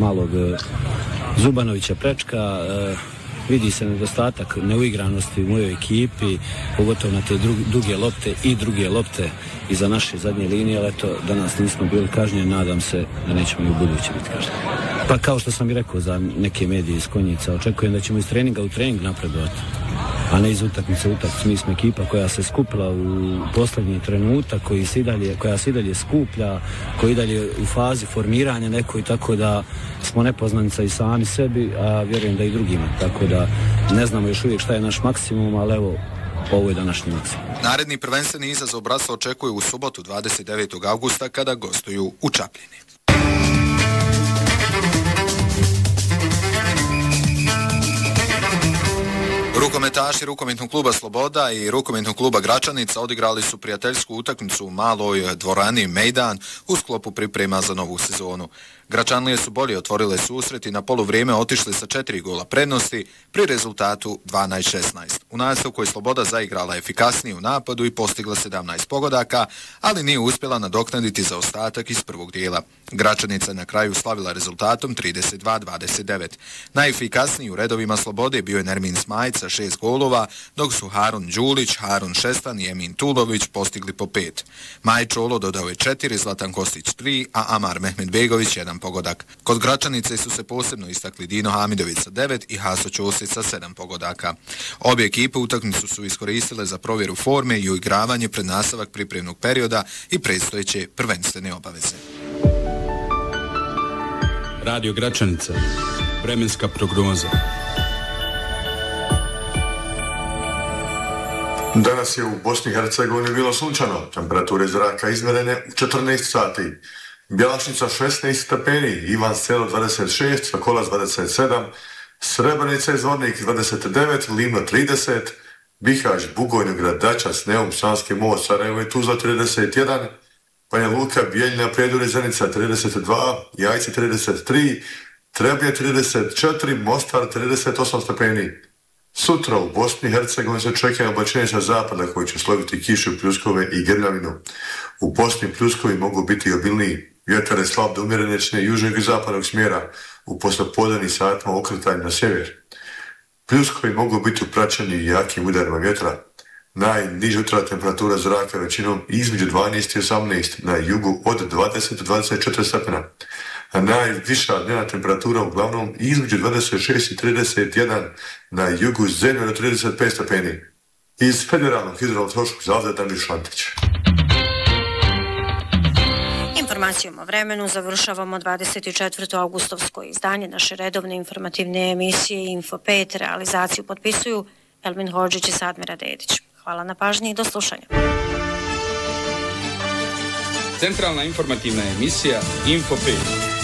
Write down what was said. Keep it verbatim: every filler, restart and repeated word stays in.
malog Zubanovića Prečka. Vidi se nedostatak neuigranosti u mojoj ekipi, pogotovo na te druge, duge lopte i druge lopte iza naše zadnje linije, ali eto, danas nismo bili kažnjeni, nadam se da nećemo i u buduće biti kažnjeni. Pa kao što sam i rekao za neke medije iz Konjica, očekujem da ćemo iz treninga u trening napredovati, a ne iz utakmice u utakmicu. Mi smo ekipa koja se skupila u posljednji trenutak, koji se i dalje, koja se i dalje skuplja, koji i dalje u fazi formiranja nekoj, tako da smo nepoznanica i sami sebi, a vjerujem da i drugima, tako da ne znamo još uvijek šta je naš maksimum, ali evo, ovo je današnji maksimum. Naredni prvenstveni izazov Brasa očekuju u subotu dvadeset devetog avgusta kada gostuju u Čapljini. Rukometaši rukometnog kluba Sloboda i rukometnog kluba Gračanica odigrali su prijateljsku utakmicu u maloj dvorani Mejdan u sklopu priprema za novu sezonu. Gračanlije su bolje otvorile susret i na poluvrijeme otišli sa četiri gola prednosti pri rezultatu dvanaest šesnaest. U nastavku je Sloboda zaigrala efikasnije u napadu i postigla sedamnaest pogodaka, ali nije uspjela nadoknaditi zaostatak iz prvog dijela. Gračanica je na kraju slavila rezultatom trideset dva dvadeset devet. Najefikasniji u redovima Slobode bio je Nermin Smajić sa šest golova, dok su Harun Đulić, Harun Šestan i Emin Tulović postigli po pet. Maj Čolo dodao je četiri, Zlatan Kostić tri, a Amar Mehmedbegović jedan pogodak. Kod Gračanice su se posebno istakli Dino Hamidović sa devet i Haso Ćosić sa sedam pogodaka. Obje ekipe utakmicu su iskoristile za provjeru forme i uigravanje pred nastavak pripremnog perioda i predstojeće prvenstvene obaveze. Radio Gračanica. Vremenska prognoza. Danas je u Bosni i Hercegovini bilo sunčano. Temperature zraka izmjerene u četrnaest sati. Bjelašnica šesnaest stepeni, Ivan Selo dvadeset šest, Sokolac dvadeset sedam, Srebrenica i Zvornik dvadeset devet, Livno trideset, Bihać, Bugojnograd, Dačac, Neum, Sanski most, Sarajevo i Tuzla trideset jedan, Banja Luka, Bijeljina, Prijedor i Zenica trideset dva, Jajce trideset tri, Trebnje trideset četiri, Mostar trideset osam stepeni. Sutra u Bosni i Hercegovini se očekuje oblačenje sa zapada koji će sloviti kišu, pljuskove i grmljavinu. U Bosni pljuskovi mogu biti obilniji. Vjetar je slab do umjerenečne južnog i zapadnog smjera, u poslijepodnevnim satima okretanje na sjever. Pljuskovi mogu biti upraćeni jakim udarima vjetra. Najniža jutra temperatura zraka većinom između dvanaest i osamnaest, na jugu od dvadeset do dvadeset četiri stepena. A najviša dnevna temperatura uglavnom između dvadeset šest i trideset jedan, na jugu zemlje do trideset pet stepeni. Iz Federalnog hidrometeorološkog zavoda Damir Šantić. Informacijom o vremenu završavamo dvadeset četvrto avgustovsko izdanje naše redovne informativne emisije Info pet. Realizaciju potpisuju Elmin Hodžić i Sadmira Dedić. Hvala na pažnji i do slušanja. Centralna informativna emisija Info pet.